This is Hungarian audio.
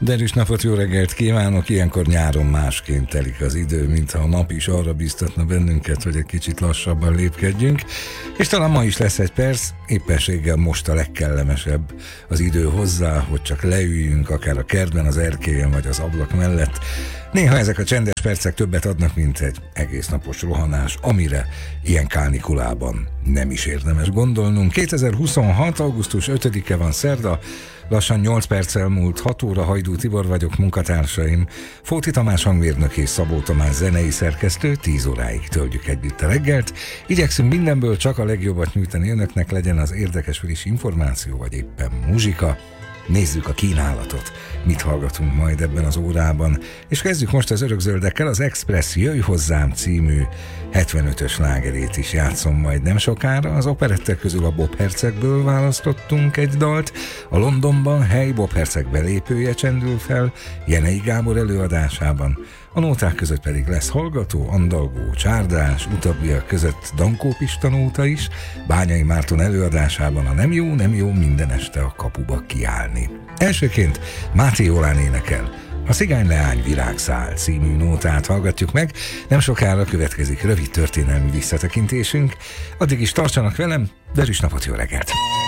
Derűs napot, jó reggelt kívánok! Ilyenkor nyáron másként telik az idő, mintha a nap is arra biztatna bennünket, hogy egy kicsit lassabban lépkedjünk. És talán ma is lesz egy perc, éppenséggel most a legkellemesebb az idő hozzá, hogy csak leüljünk, akár a kertben, az erkélyen vagy az ablak mellett. Néha ezek a csendes percek többet adnak, mint egy egész napos rohanás, amire ilyen kánikulában nem is érdemes gondolnunk. 2026. augusztus 5-e van, szerda, lassan 8 perccel múlt 6 óra, Hajdú Tibor vagyok, munkatársaim Fóti Tamás hangmérnök és Szabó Tamás zenei szerkesztő, 10 óráig töltjük együtt a reggelt. Igyekszünk mindenből csak a legjobbat nyújtani önöknek, legyen az érdekes friss információ, vagy éppen muzsika. Nézzük a kínálatot, mit hallgatunk majd ebben az órában, és kezdjük most az örökzöldekkel. Az Express Jöjj hozzám című 75-ös slágerét is játszom majd nem sokára. Az operettek közül a Bob Hercegből választottunk egy dalt, a Londonban hely Bob Herceg belépője csendül fel Jenei Gábor előadásában, a nóták között pedig lesz hallgató, andalgó, csárdás, utóbbiak között Dankó Pista nóta is, Bányai Márton előadásában a Nem jó, minden este a kapuba kiállni. Elsőként Máté Jolán énekel, a Cigány leány virágszál című nótát hallgatjuk meg, nem sokára következik rövid történelmi visszatekintésünk, addig is tartsanak velem, derűs napot, jó reggelt!